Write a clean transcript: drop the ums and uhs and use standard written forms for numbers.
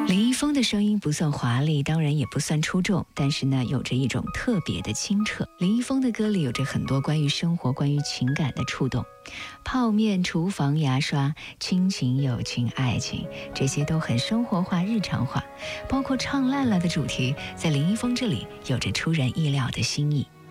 林一峰的声音不算华丽，当然也不算出众，但是呢，有着一种特别的清澈。林一峰的歌里有着很多关于生活、关于情感的触动，泡面、厨房、牙刷、亲情、友情、爱情，这些都很生活化、日常化。包括唱烂了的主题，在林一峰这里有着出人意料的新意。